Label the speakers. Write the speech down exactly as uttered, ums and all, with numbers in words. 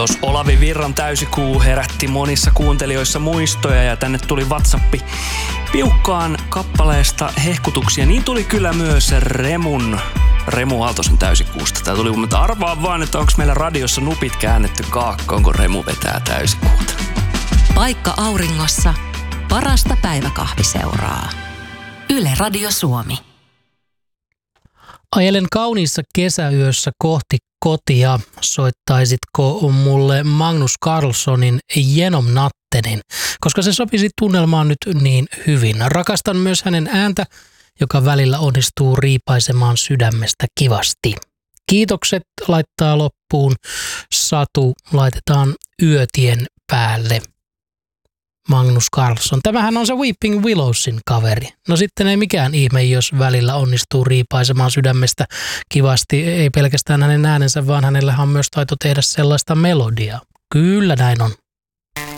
Speaker 1: Jos Olavi Virran Täysikuu herätti monissa kuuntelijoissa muistoja ja tänne tuli WhatsAppi piukkaan kappaleesta hehkutuksia, niin tuli kyllä myös Remun, Remu Aaltosen Täysikuusta. Tää tuli, mutta arvaa vaan, että onko meillä radiossa nupit käännetty kaakkoon, kun Remu vetää Täysikuuta.
Speaker 2: Paikka auringossa, parasta päiväkahviseuraa. Yle Radio Suomi.
Speaker 3: Ajelen kauniissa kesäyössä kohti kotia. Soittaisitko mulle Magnus Carlssonin Genom natten, koska se sopisi tunnelmaan nyt niin hyvin. Rakastan myös hänen ääntä, joka välillä onnistuu riipaisemaan sydämestä kivasti. Kiitokset laittaa loppuun. Satu laitetaan yötien päälle. Magnus Carlsson. Tämähän on se Weeping Willowsin kaveri. No sitten ei mikään ihme, jos välillä onnistuu riipaisemaan sydämestä kivasti. Ei pelkästään hänen äänensä, vaan hänellä on myös taito tehdä sellaista melodiaa. Kyllä näin on.